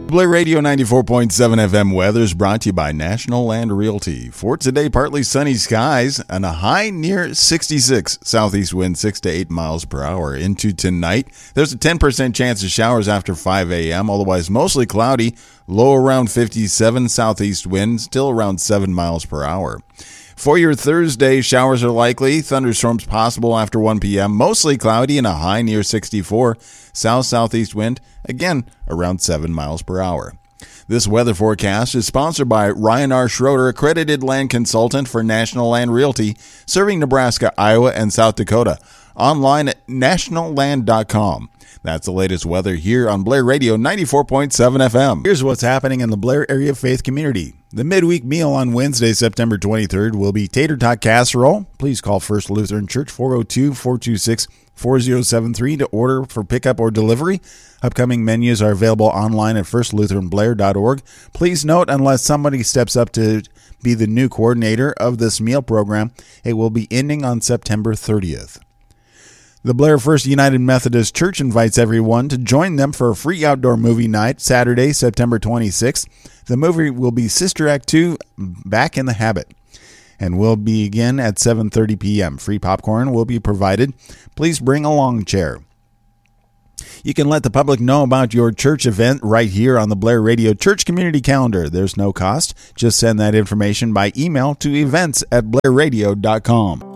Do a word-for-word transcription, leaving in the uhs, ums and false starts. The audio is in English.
Blair Radio ninety-four point seven F M weather is brought to you by National Land Realty. For today, partly sunny skies and a high near sixty-six. Southeast wind six to eight miles per hour. Into tonight, there's a ten percent chance of showers after five a.m. Otherwise, mostly cloudy. Low around fifty-seven. Southeast wind still around seven miles per hour. For your Thursday, showers are likely. Thunderstorms possible after one p.m. Mostly cloudy and a high near sixty-four. South-southeast wind, again, around seven miles per hour. This weather forecast is sponsored by Ryan R. Schroeder, accredited land consultant for National Land Realty, serving Nebraska, Iowa, and South Dakota. Online at national land dot com. That's the latest weather here on Blair Radio ninety-four point seven F M. Here's what's happening in the Blair area faith community. The midweek meal on Wednesday, September twenty-third will be tater tot casserole. Please call First Lutheran Church four oh two, four two six, four oh seven three to order for pickup or delivery. Upcoming menus are available online at first lutheran blair dot org. Please note, unless somebody steps up to be the new coordinator of this meal program, it will be ending on September thirtieth. The Blair First United Methodist Church invites everyone to join them for a free outdoor movie night Saturday, September twenty-sixth. The movie will be Sister Act two, Back in the Habit, and will begin at seven thirty p.m. Free popcorn will be provided. Please bring a lawn chair. You can let the public know about your church event right here on the Blair Radio Church Community Calendar. There's no cost. Just send that information by email to events at blair radio dot com.